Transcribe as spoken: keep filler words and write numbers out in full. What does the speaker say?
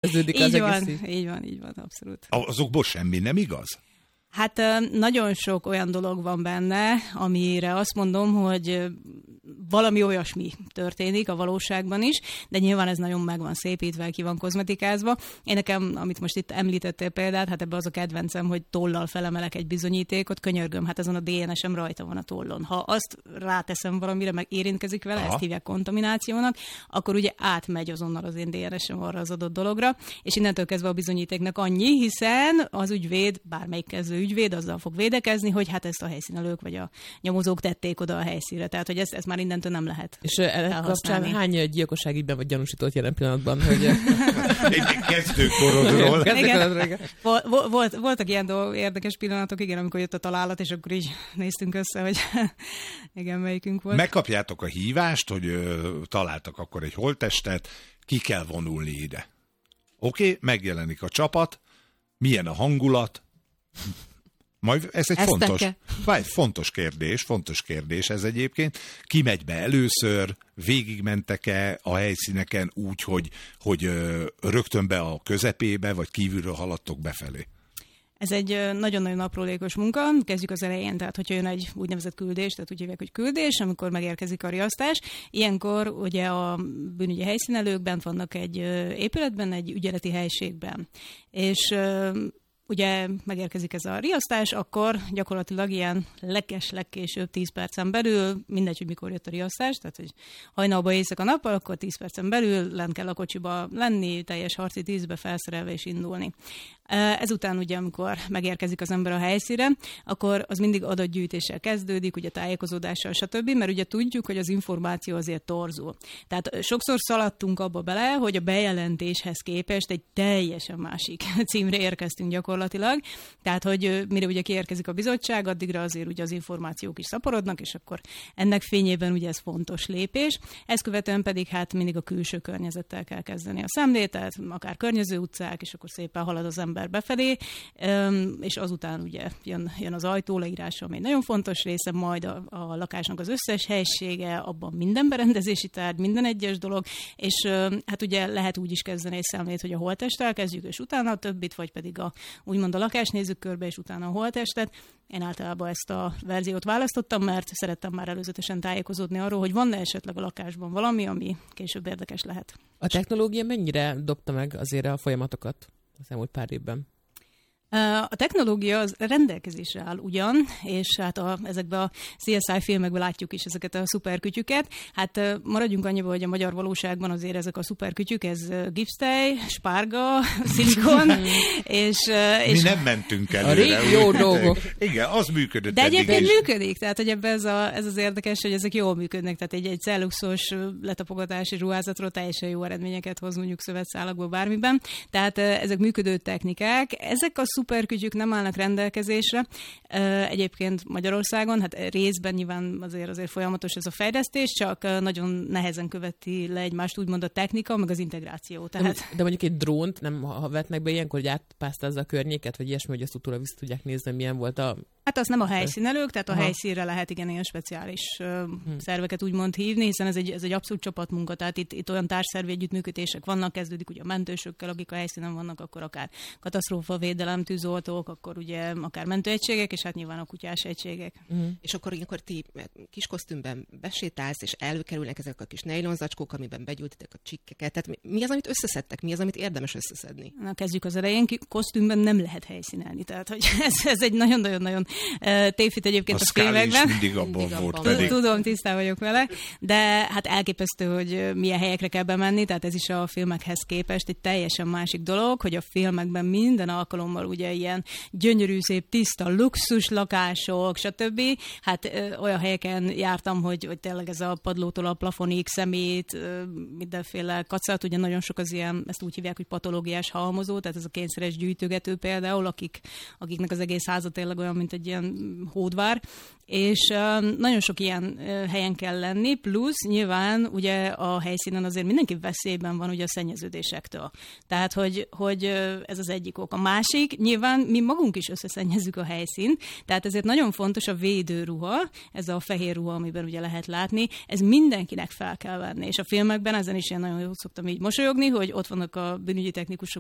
szerveződik az így van, egész. így van, így van, abszolút. Azokból semmi nem igaz? Hát nagyon sok olyan dolog van benne, amire azt mondom, hogy valami olyasmi történik a valóságban is, de nyilván ez nagyon meg van szépítve, ki van kozmetikázva. Én nekem, amit most itt említettél példát, hát ebben az a kedvencem, hogy tollal felemelek egy bizonyítékot, könyörgöm, hát azon a dé en es-em rajta van a tollon. Ha azt ráteszem valamire, meg érintkezik vele, Aha. ezt hívják kontaminációnak, akkor ugye átmegy azonnal az én dé en es-em arra az adott dologra, és innentől kezdve a bizonyítéknak annyi, hiszen az ügyvéd, bármelyik kezdő ügyvéd azzal fog védekezni, hogy hát ezt a helyszínelők vagy a nyomozók tették oda a helyszínre. Tehát, hogy ezt, ezt már innentől nem lehet. És ennek kapcsán hány gyilkosságügyben vagy gyanúsított jelen pillanatban? Hogy... Egy kezdőkorodról. Vol, volt, voltak ilyen dolgok, érdekes pillanatok, igen, amikor jött a találat, és akkor így néztünk össze, hogy igen, melyikünk volt. Megkapjátok a hívást, hogy ö, találtak akkor egy holttestet, ki kell vonulni ide. Oké, okay, megjelenik a csapat, milyen a hangulat, majd ez egy fontos, vagy fontos kérdés, fontos kérdés ez egyébként. Ki megy be először, végigmentek-e a helyszíneken úgy, hogy, hogy ö, rögtön be a közepébe, vagy kívülről haladtok befelé? Ez egy nagyon-nagyon aprólékos munka. Kezdjük az elején, tehát hogyha jön egy úgynevezett küldés, tehát úgy hívják, hogy küldés, amikor megérkezik a riasztás. Ilyenkor ugye a bűnügyi helyszínelők bent vannak egy épületben, egy ügyeleti helységben. És ugye megérkezik ez a riasztás, akkor gyakorlatilag ilyen legkes, legkésőbb tíz percen belül, mindegy, hogy mikor jött a riasztás, tehát hogy hajnalba éjszaka nappal, akkor tíz percen belül lent kell a kocsiba lenni, teljes harci tízbe felszerelve és indulni. Ezután ugye, amikor megérkezik az ember a helyszínre, akkor az mindig adatgyűjtéssel kezdődik, ugye tájékozódással, stb., mert ugye tudjuk, hogy az információ azért torzul. Tehát sokszor szaladtunk abba bele, hogy a bejelentéshez képest egy teljesen másik címre érkeztünk gyakorlatilag. Tehát, hogy mire ugye kiérkezik a bizottság, addigra azért ugye az információk is szaporodnak, és akkor ennek fényében ugye ez fontos lépés. Ezt követően pedig hát mindig a külső környezettel kell kezdeni a szemlét, tehát akár környező utcák, és akkor szépen halad az ember befelé, és azután ugye jön, jön az ajtó leírása, ami egy nagyon fontos része, majd a, a lakásnak az összes helysége, abban minden berendezési tárgy, minden egyes dolog, és hát ugye lehet úgy is kezdeni egy szemlét, hogy a holttesttel kezdjük, és utána a többit, vagy pedig a, úgymond a lakást nézzük körbe, és utána a holttestet. Én általában ezt a verziót választottam, mert szerettem már előzetesen tájékozódni arról, hogy van-e esetleg a lakásban valami, ami később érdekes lehet. A technológia mennyire dobta meg azért a folyamatokat az elmúlt pár évben? A technológia az rendelkezésre áll ugyan, és hát a, ezekben a cé es i filmekben látjuk is ezeket a szuperkütyüket. Hát maradjunk annyiba, hogy a magyar valóságban azért ezek a szuperkütyük, ez gipsztej, spárga, szilikon, és... Mi és nem mentünk előre. A jó dolgok. Igen, az működött. De egyébként is. működik, tehát hogy ebben ez, a, ez az érdekes, hogy ezek jól működnek, tehát egy, egy celluxos letapogatási ruházatról teljesen jó eredményeket hoz mondjuk szövetszálakból bármiben. Tehát ezek működő technikák. Ezek a szuperkütyük nem állnak rendelkezésre. Egyébként Magyarországon, hát részben nyilván azért, azért folyamatos ez a fejlesztés, csak nagyon nehezen követi le egymást úgymond a technika, meg az integráció. Tehát... De, de mondjuk egy drónt nem ha vetnek be ilyenkor, hogy átpásztázza a környéket, vagy ilyesmi, hogy azt utólag vissza tudják nézni, milyen volt a... Hát az nem a helyszínelők, tehát a Aha. helyszínre lehet igen ilyen speciális uh, hmm. szerveket úgymond hívni, hiszen ez egy, ez egy abszolút csapatmunka, tehát itt, itt olyan társszervi együttműködések vannak, kezdődik ugye a mentősökkel, akik a helyszínen vannak, akkor akár katasztrófavédelem, tűzoltók, akkor ugye akár mentőegységek, és hát nyilván a kutyás egységek. Uh-huh. És akkor ilyenkor ti kis kosztümben besétálsz, és előkerülnek ezek a kis nejlonzacskók, amiben begyújtitek a csikkeket. Tehát mi az, amit összeszedtek? Mi az, amit érdemes összeszedni? Na, kezdjük az elején. Kosztümben nem lehet helyszínelni. Tehát, hogy ez, ez egy nagyon-nagyon-nagyon tévhit egyébként a, a filmekben. mindig abban mindig volt abban. Tudom, tisztán vagyok vele, de hát elképesztő, hogy milyen helyekre kell bemenni, tehát ez is a filmekhez képest egy teljesen másik dolog, hogy a filmekben minden alkalommal ugye ilyen gyönyörű, szép, tiszta, luxus lakások, stb. Hát ö, olyan helyeken jártam, hogy, hogy tényleg ez a padlótól a plafonig, szemét, ö, mindenféle kacat, ugye nagyon sok az ilyen, ezt úgy hívják, hogy patológiás halmozó, tehát ez a kényszeres gyűjtögető például, akik, akiknek az egész háza tényleg olyan, mint egy ilyen hódvár, és uh, nagyon sok ilyen uh, helyen kell lenni, plusz nyilván ugye a helyszínen azért mindenki veszélyben van ugye a szennyeződésektől. Tehát, hogy, hogy uh, ez az egyik ok. A másik, nyilván mi magunk is összeszennyezzük a helyszínt, tehát ezért nagyon fontos a védőruha, ez a fehér ruha, amiben ugye lehet látni, ez mindenkinek fel kell venni, és a filmekben ezen is ilyen nagyon jól szoktam így mosolyogni, hogy ott vannak a bűnügyi technikusok